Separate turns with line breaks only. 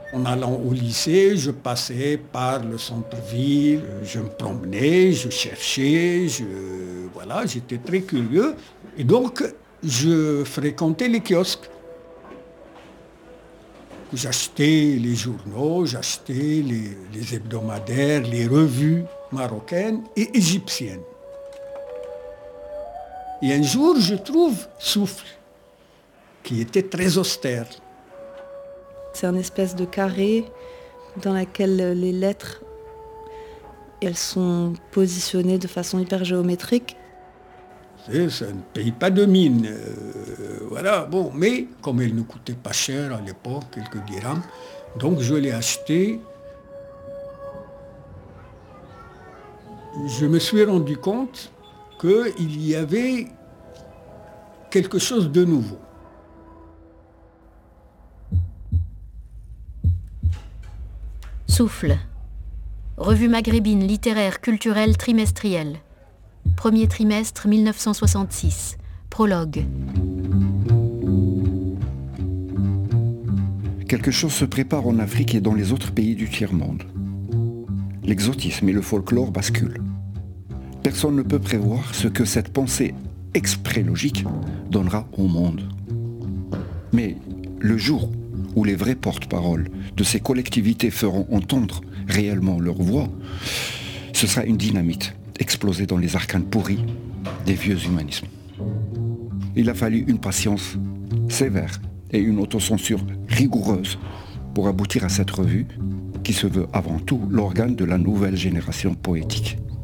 En allant au lycée, je passais par le centre-ville, je me promenais, je cherchais, voilà, j'étais très curieux. Et donc, je fréquentais les kiosques. J'achetais les journaux, j'achetais les hebdomadaires, les revues marocaines et égyptiennes. Et un jour, je trouve Souffle, qui était très austère.
C'est un espèce de carré dans lequel les lettres, elles sont positionnées de façon hyper géométrique.
Ça ne paye pas de mine. Voilà, bon, mais comme elle ne coûtait pas cher à l'époque, quelques dirhams, donc je l'ai acheté. Je me suis rendu compte qu'il y avait quelque chose de nouveau.
Souffle. Revue maghrébine littéraire culturelle trimestrielle. Premier trimestre 1966. Prologue.
Quelque chose se prépare en Afrique et dans les autres pays du tiers-monde. L'exotisme et le folklore basculent. Personne ne peut prévoir ce que cette pensée exprès logique donnera au monde. Mais le jour où les vrais porte-paroles de ces collectivités feront entendre réellement leur voix, ce sera une dynamite explosée dans les arcanes pourris des vieux humanismes. Il a fallu une patience sévère et une autocensure rigoureuse pour aboutir à cette revue qui se veut avant tout l'organe de la nouvelle génération poétique.